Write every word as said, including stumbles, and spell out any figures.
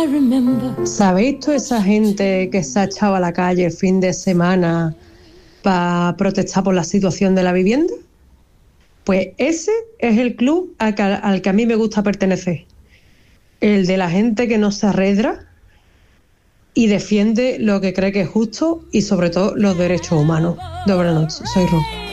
¿Sabéis toda esa gente que se ha echado a la calle el fin de semana para protestar por la situación de la vivienda? Pues ese es el club al que, al que a mí me gusta pertenecer. El de la gente que no se arredra y defiende lo que cree que es justo y sobre todo los derechos humanos. Buenas noches, soy Ro.